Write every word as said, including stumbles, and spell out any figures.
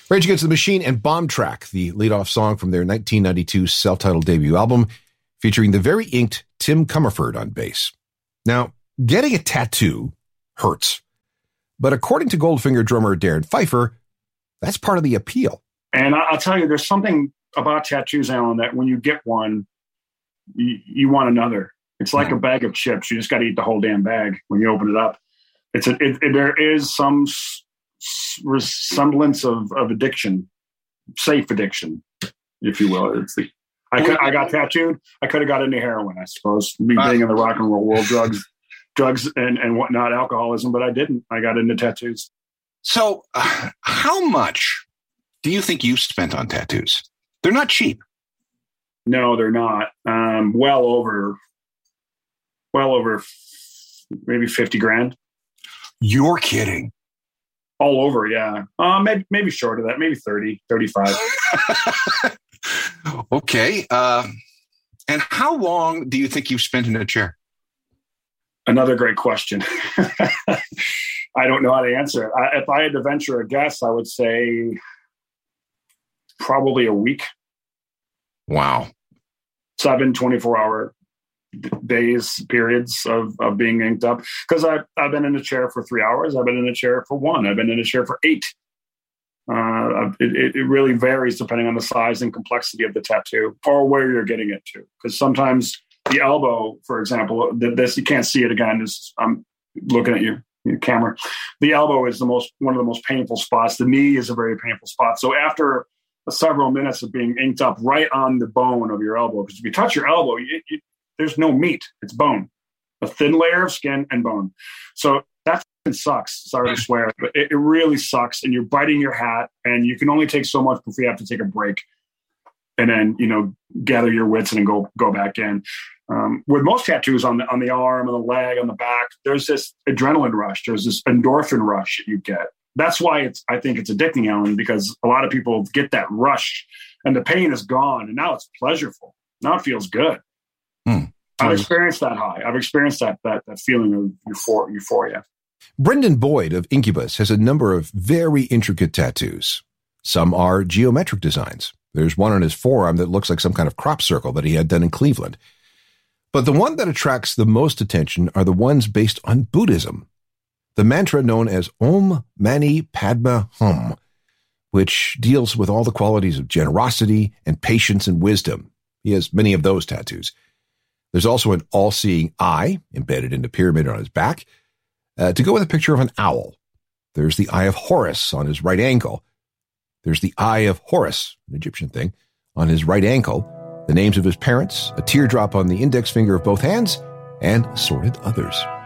Rage Against the Machine and Bomb Track, the lead-off song from their nineteen ninety-two self-titled debut album, featuring the very inked Tim Comerford on bass. Now, getting a tattoo hurts, but according to Goldfinger drummer Darren Pfeiffer, that's part of the appeal. And I'll tell you, there's something about tattoos, Alan, that when you get one, you, you want another. It's like a bag of chips. You just got to eat the whole damn bag when you open it up. It's a, it, it, there is some s- resemblance of, of addiction, safe addiction, if you will. It's the I could, I got tattooed. I could have got into heroin, I suppose, me being in the rock and roll world, drugs, drugs and, and whatnot, alcoholism, but I didn't. I got into tattoos. So uh, how much do you think you spent on tattoos? They're not cheap. No, they're not. Um, well over, well over maybe fifty grand. You're kidding. All over, yeah. Uh, maybe, maybe short of that, maybe thirty, thirty-five. Okay. Uh, and how long do you think you've spent in a chair? Another great question. I don't know how to answer it. I, if I had to venture a guess, I would say probably a week. Wow. Seven twenty-four hour days, periods of, of being inked up. Because I've, I've been in a chair for three hours. I've been in a chair for one. I've been in a chair for eight. Uh, it, it really varies depending on the size and complexity of the tattoo or where you're getting it to. Because sometimes the elbow, for example, this you can't see it again. This I'm looking at you, your camera. The elbow is the most one of the most painful spots. The knee is a very painful spot. So after several minutes of being inked up right on the bone of your elbow, because if you touch your elbow, you, you, there's no meat; it's bone, a thin layer of skin and bone. So that sucks. Sorry to swear, but it, it really sucks. And you're biting your hat, and you can only take so much before you have to take a break, and then you know gather your wits and then go go back in. Um, with most tattoos on the on the arm, on the leg, on the back, there's this adrenaline rush. There's this endorphin rush that you get. That's why it's I think it's addicting, Alan, because a lot of people get that rush, and the pain is gone, and now it's pleasureful. Now it feels good. Hmm. I've experienced that high. I've experienced that that that feeling of euphor- euphoria. Brendan Boyd of Incubus has a number of very intricate tattoos. Some are geometric designs. There's one on his forearm that looks like some kind of crop circle that he had done in Cleveland. But the one that attracts the most attention are the ones based on Buddhism, the mantra known as Om Mani Padme Hum, which deals with all the qualities of generosity and patience and wisdom. He has many of those tattoos. There's also an all-seeing eye embedded in the pyramid on his back, uh, to go with a picture of an owl. There's the Eye of Horus on his right ankle. There's the Eye of Horus, an Egyptian thing, on his right ankle, the names of his parents, a teardrop on the index finger of both hands, and assorted others.